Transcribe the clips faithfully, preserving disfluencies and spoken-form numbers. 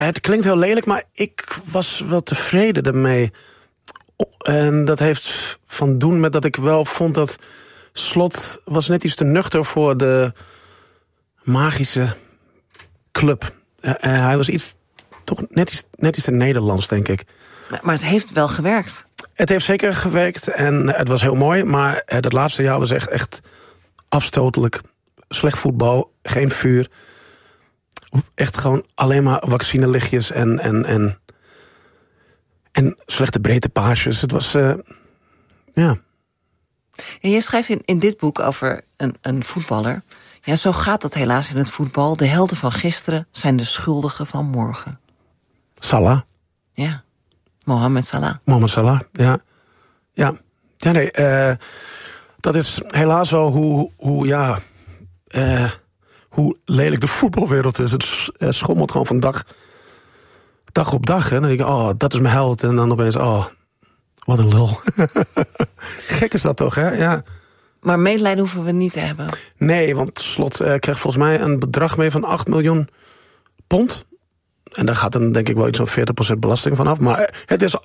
Het klinkt heel lelijk, maar ik was wel tevreden ermee. En dat heeft van doen met dat ik wel vond dat Slot was net iets te nuchter voor de magische club. Uh, hij was iets, toch net iets, net iets te Nederlands, denk ik. Maar, maar het heeft wel gewerkt. Het heeft zeker gewerkt en het was heel mooi. Maar uh, dat laatste jaar was echt, echt afstotelijk. Slecht voetbal, geen vuur. Echt gewoon alleen maar vaccinelichtjes en, en, en, en slechte breedte paasjes. Het was, uh, ja... En je schrijft in, in dit boek over een, een voetballer. Ja, zo gaat het helaas in het voetbal. De helden van gisteren zijn de schuldigen van morgen. Salah. Ja, Mohamed Salah. Mohamed Salah, ja. Ja, ja nee, uh, dat is helaas wel hoe, hoe ja... Uh, hoe lelijk de voetbalwereld is. Het schommelt gewoon van dag, dag op dag. Hè. Dan denk ik, oh, dat is mijn held. En dan opeens, oh, wat een lul. Gek is dat toch, hè? Ja. Maar medelijden hoeven we niet te hebben. Nee, want Slot uh, krijgt volgens mij een bedrag mee van acht miljoen pond. En daar gaat dan denk ik wel iets van veertig procent belasting vanaf. Maar uh, het is...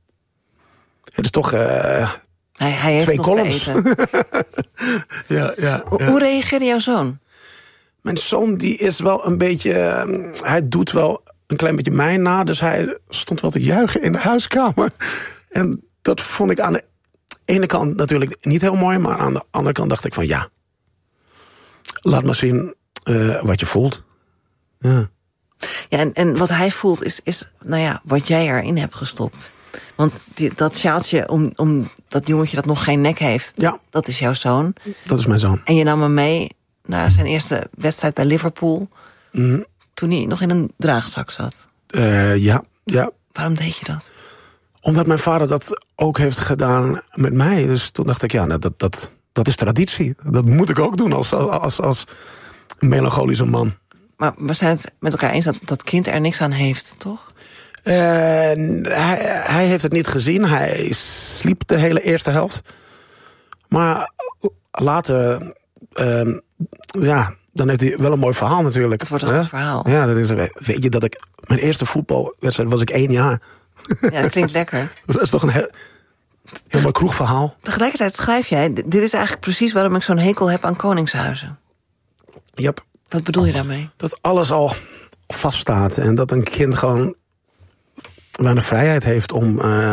Het is toch... Uh, hij, hij heeft twee nog columns. te eten. ja, ja, Hoe, ja. hoe reageerde jouw zoon? Mijn zoon die is wel een beetje... Uh, hij doet wel een klein beetje mij na. Dus hij stond wel te juichen in de huiskamer. En dat vond ik aan de ene kant natuurlijk niet heel mooi. Maar aan de andere kant dacht ik van ja. Laat maar zien uh, wat je voelt. Ja. Ja, en, en wat hij voelt is, is nou ja, wat jij erin hebt gestopt. Want die, dat sjaaltje om, om dat jongetje dat nog geen nek heeft... Ja. Dat is jouw zoon. Dat is mijn zoon. En je nam hem mee naar zijn eerste wedstrijd bij Liverpool... Mm. Toen hij nog in een draagzak zat. Uh, ja, ja. Waarom deed je dat? Omdat mijn vader dat ook heeft gedaan met mij. Dus toen dacht ik, ja, nou, dat, dat, dat is traditie. Dat moet ik ook doen als, als, als melancholische man. Maar we zijn het met elkaar eens dat dat kind er niks aan heeft, toch? Uh, hij, hij heeft het niet gezien. Hij sliep de hele eerste helft. Maar later... Uh, ja, dan heeft hij wel een mooi verhaal natuurlijk. Het wordt een goed verhaal. Ja, dat is, weet je dat ik... Mijn eerste voetbalwedstrijd was ik één jaar. Ja, dat klinkt lekker. Dat is toch een heel, helemaal kroegverhaal. Tegelijkertijd schrijf jij... Dit is eigenlijk precies waarom ik zo'n hekel heb aan koningshuizen. Yep. Wat bedoel je daarmee? Dat alles al vaststaat. En dat een kind gewoon weinig vrijheid heeft om uh,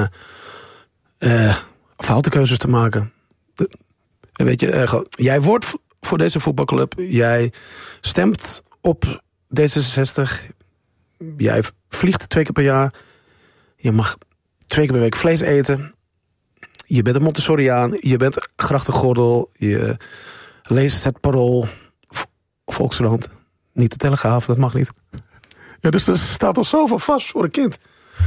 uh, foute keuzes te maken. De, weet je, uh, gewoon, jij wordt voor deze voetbalclub. Jij stemt op D zesenzestig. Jij vliegt twee keer per jaar. Je mag twee keer per week vlees eten. Je bent een Montessoriaan. Je bent grachtengordel. Je leest het Parool. Volkskrant. Niet de Telegraaf, dat mag niet. Ja, dus er staat al zoveel vast voor een kind.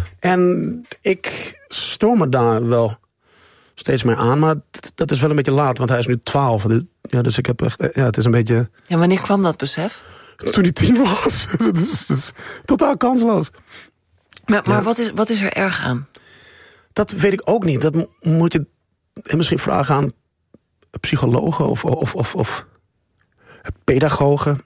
En ik stoor me daar wel steeds mee aan. Maar dat is wel een beetje laat, want hij is nu twaalf. Ja, dus ik heb echt... Ja, het is een beetje... Ja, wanneer kwam dat besef? Toen hij tien was. Dat is, dat is totaal kansloos. Maar, maar ja. wat, is, wat is er erg aan? Dat weet ik ook niet. Dat moet je misschien vragen aan psychologen of, of, of, of pedagogen.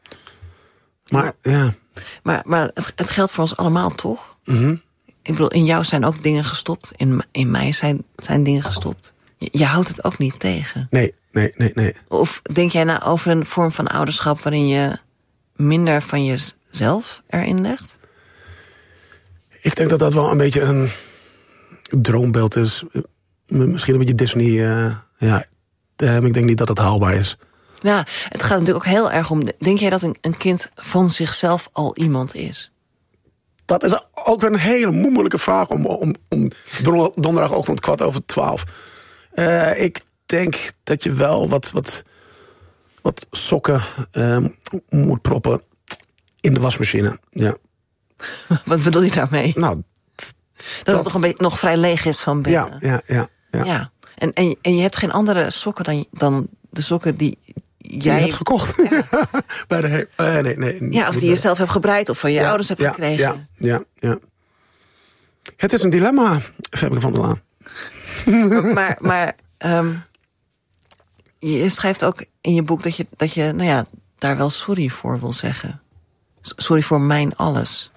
Maar ja... Maar, maar het, het geldt voor ons allemaal, toch? Mm-hmm. Ik bedoel, in jou zijn ook dingen gestopt. In, in mij zijn, zijn dingen gestopt. Je, je houdt het ook niet tegen. Nee, nee, nee, nee. Of denk jij nou over een vorm van ouderschap... waarin je minder van jezelf erin legt? Ik denk dat dat wel een beetje een droombeeld is. Misschien een beetje Disney. Uh, ja, ik denk niet dat het haalbaar is. Ja, het gaat natuurlijk ook heel erg om... Denk jij dat een, een kind van zichzelf al iemand is? Dat is ook een hele moeilijke vraag om, om, om donderdagochtend kwart over twaalf. Uh, ik denk dat je wel wat, wat, wat sokken uh, moet proppen in de wasmachine. Ja. Wat bedoel je daarmee? Nou, dat, dat het toch een beetje nog vrij leeg is van binnen. Ja, ja, ja. ja. ja. En, en, en je hebt geen andere sokken dan, dan de sokken die... Jij je hebt gekocht. Ja. Bij de he- uh, nee, nee, ja, of die je zelf hebt gebruikt of van je ja, ouders hebt ja, gekregen. Ja, ja, ja. Het is een dilemma, Femke van der Laan. maar maar um, je schrijft ook in je boek dat je, dat je nou ja, daar wel sorry voor wil zeggen. Sorry voor mijn alles.